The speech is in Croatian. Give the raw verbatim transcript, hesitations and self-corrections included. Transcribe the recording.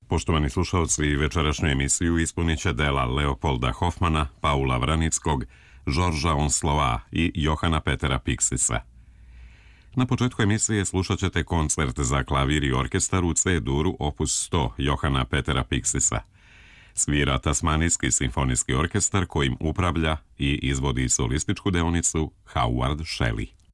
Poštovani slušalci, večerašnju emisiju ispunit će dela Leopolda Hofmana, Paula Vranickog, Žorža Onslova i Johana Petera Pixisa. Na početku emisije slušat ćete koncert za klavir i orkestar u C-duru opus sto Johana Petera Pixisa. Svira Tasmanijski simfonijski orkestar kojim upravlja i izvodi solističku deonicu Howard Shelley.